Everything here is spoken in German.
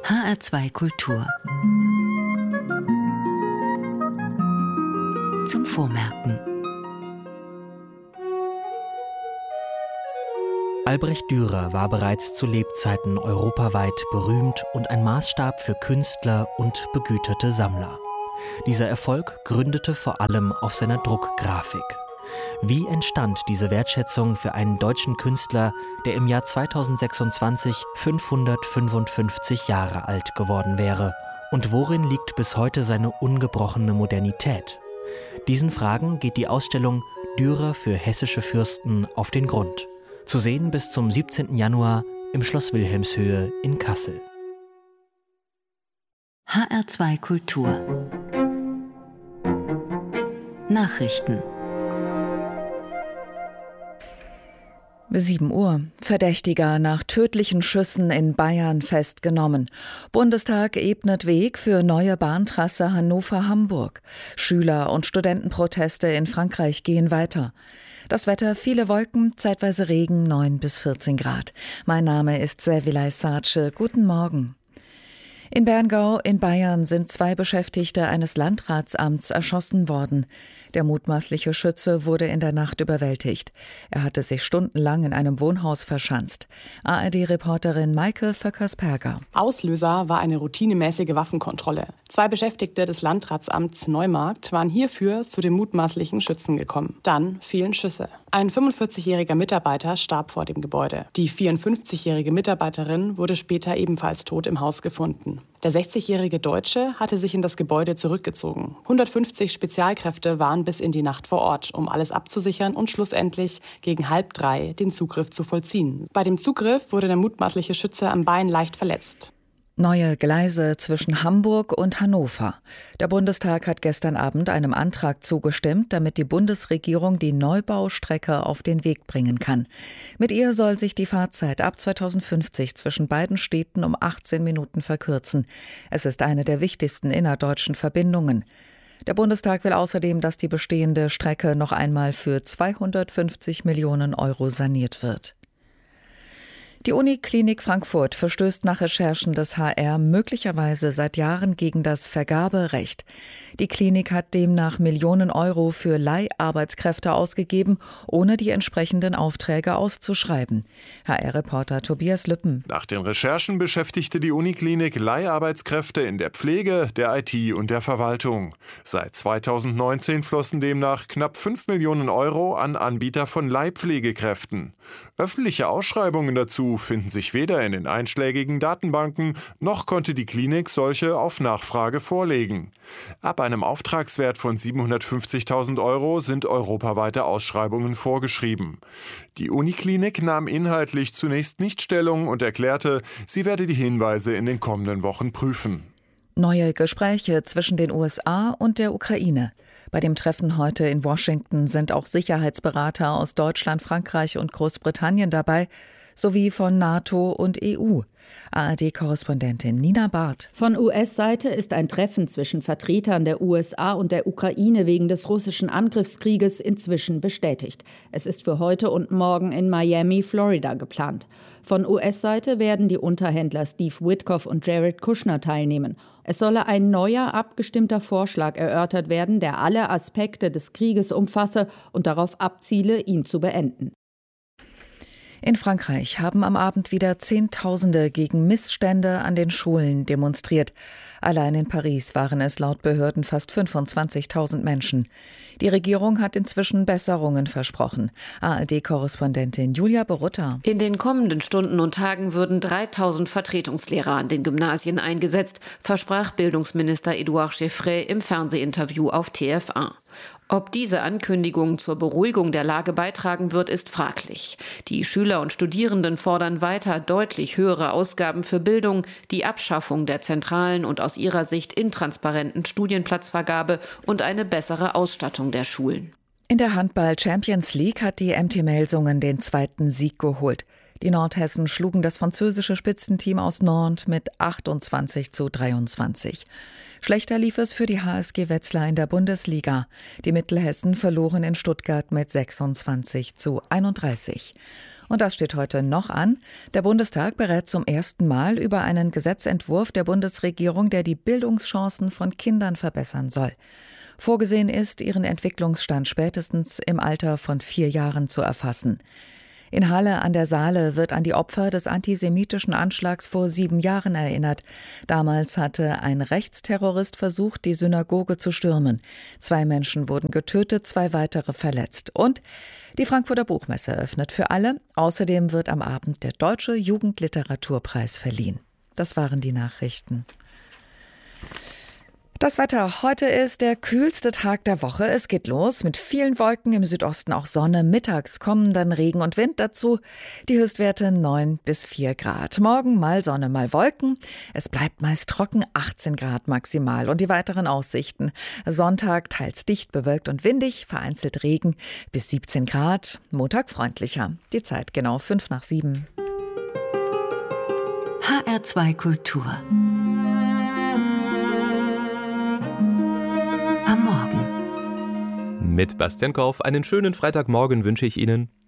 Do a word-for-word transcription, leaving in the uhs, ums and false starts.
H R zwei Kultur. Zum Vormerken. Albrecht Dürer war bereits zu Lebzeiten europaweit berühmt und ein Maßstab für Künstler und begüterte Sammler. Dieser Erfolg gründete vor allem auf seiner Druckgrafik. Wie entstand diese Wertschätzung für einen deutschen Künstler, der im Jahr zweitausendsechsundzwanzig fünfhundertfünfundfünfzig Jahre alt geworden wäre? Und worin liegt bis heute seine ungebrochene Modernität? Diesen Fragen geht die Ausstellung Dürer für hessische Fürsten auf den Grund. Zu sehen bis zum siebzehnten Januar im Schloss Wilhelmshöhe in Kassel. H R zwei Kultur. Nachrichten. sieben Uhr. Verdächtiger nach tödlichen Schüssen in Bayern festgenommen. Bundestag ebnet Weg für neue Bahntrasse Hannover-Hamburg. Schüler- und Studentenproteste in Frankreich gehen weiter. Das Wetter, viele Wolken, zeitweise Regen, neun bis vierzehn Grad. Mein Name ist Servilay Sace. Guten Morgen. In Berngau in Bayern sind zwei Beschäftigte eines Landratsamts erschossen worden. Der mutmaßliche Schütze wurde in der Nacht überwältigt. Er hatte sich stundenlang in einem Wohnhaus verschanzt. A R D-Reporterin Maike Vöckers-Perger. Auslöser war eine routinemäßige Waffenkontrolle. Zwei Beschäftigte des Landratsamts Neumarkt waren hierfür zu dem mutmaßlichen Schützen gekommen. Dann fielen Schüsse. Ein fünfundvierzigjähriger Mitarbeiter starb vor dem Gebäude. Die vierundfünfzigjährige Mitarbeiterin wurde später ebenfalls tot im Haus gefunden. Der sechzigjährige Deutsche hatte sich in das Gebäude zurückgezogen. hundertfünfzig Spezialkräfte waren bis in die Nacht vor Ort, um alles abzusichern und schlussendlich gegen halb drei den Zugriff zu vollziehen. Bei dem Zugriff wurde der mutmaßliche Schütze am Bein leicht verletzt. Neue Gleise zwischen Hamburg und Hannover. Der Bundestag hat gestern Abend einem Antrag zugestimmt, damit die Bundesregierung die Neubaustrecke auf den Weg bringen kann. Mit ihr soll sich die Fahrzeit ab zweitausendfünfzig zwischen beiden Städten um achtzehn Minuten verkürzen. Es ist eine der wichtigsten innerdeutschen Verbindungen. Der Bundestag will außerdem, dass die bestehende Strecke noch einmal für zweihundertfünfzig Millionen Euro saniert wird. Die Uniklinik Frankfurt verstößt nach Recherchen des H R möglicherweise seit Jahren gegen das Vergaberecht. Die Klinik hat demnach Millionen Euro für Leiharbeitskräfte ausgegeben, ohne die entsprechenden Aufträge auszuschreiben. H R-Reporter Tobias Lüppen. Nach den Recherchen beschäftigte die Uniklinik Leiharbeitskräfte in der Pflege, der I T und der Verwaltung. Seit zweitausendneunzehn flossen demnach knapp fünf Millionen Euro an Anbieter von Leihpflegekräften. Öffentliche Ausschreibungen dazu finden sich weder in den einschlägigen Datenbanken, noch konnte die Klinik solche auf Nachfrage vorlegen. Ab einem Auftragswert von siebenhundertfünfzigtausend Euro sind europaweite Ausschreibungen vorgeschrieben. Die Uniklinik nahm inhaltlich zunächst nicht Stellung und erklärte, sie werde die Hinweise in den kommenden Wochen prüfen. Neue Gespräche zwischen den U S A und der Ukraine. Bei dem Treffen heute in Washington sind auch Sicherheitsberater aus Deutschland, Frankreich und Großbritannien dabei, sowie von NATO und E U. A R D-Korrespondentin Nina Barth. Von U S-Seite ist ein Treffen zwischen Vertretern der U S A und der Ukraine wegen des russischen Angriffskrieges inzwischen bestätigt. Es ist für heute und morgen in Miami, Florida geplant. Von U S-Seite werden die Unterhändler Steve Witkoff und Jared Kushner teilnehmen. Es solle ein neuer, abgestimmter Vorschlag erörtert werden, der alle Aspekte des Krieges umfasse und darauf abziele, ihn zu beenden. In Frankreich haben am Abend wieder Zehntausende gegen Missstände an den Schulen demonstriert. Allein in Paris waren es laut Behörden fast fünfundzwanzigtausend Menschen. Die Regierung hat inzwischen Besserungen versprochen. A R D-Korrespondentin Julia Borutta. In den kommenden Stunden und Tagen würden dreitausend Vertretungslehrer an den Gymnasien eingesetzt, versprach Bildungsminister Edouard Geoffroy im Fernsehinterview auf T F eins. Ob diese Ankündigung zur Beruhigung der Lage beitragen wird, ist fraglich. Die Schüler und Studierenden fordern weiter deutlich höhere Ausgaben für Bildung, die Abschaffung der zentralen und aus ihrer Sicht intransparenten Studienplatzvergabe und eine bessere Ausstattung der Schulen. In der Handball-Champions League hat die M T Melsungen den zweiten Sieg geholt. Die Nordhessen schlugen das französische Spitzenteam aus Nantes mit achtundzwanzig zu dreiundzwanzig. Schlechter lief es für die H S G Wetzlar in der Bundesliga. Die Mittelhessen verloren in Stuttgart mit sechsundzwanzig zu einunddreißig. Und das steht heute noch an. Der Bundestag berät zum ersten Mal über einen Gesetzentwurf der Bundesregierung, der die Bildungschancen von Kindern verbessern soll. Vorgesehen ist, ihren Entwicklungsstand spätestens im Alter von vier Jahren zu erfassen. In Halle an der Saale wird an die Opfer des antisemitischen Anschlags vor sieben Jahren erinnert. Damals hatte ein Rechtsterrorist versucht, die Synagoge zu stürmen. Zwei Menschen wurden getötet, zwei weitere verletzt. Und die Frankfurter Buchmesse öffnet für alle. Außerdem wird am Abend der Deutsche Jugendliteraturpreis verliehen. Das waren die Nachrichten. Das Wetter. Heute ist der kühlste Tag der Woche. Es geht los mit vielen Wolken, im Südosten auch Sonne. Mittags kommen dann Regen und Wind dazu. Die Höchstwerte neun bis vier Grad. Morgen mal Sonne, mal Wolken. Es bleibt meist trocken, achtzehn Grad maximal. Und die weiteren Aussichten. Sonntag teils dicht bewölkt und windig, vereinzelt Regen bis siebzehn Grad. Montag freundlicher. Die Zeit genau fünf nach sieben. H R zwei Kultur. Am Morgen. Mit Bastian Korf einen schönen Freitagmorgen wünsche ich Ihnen.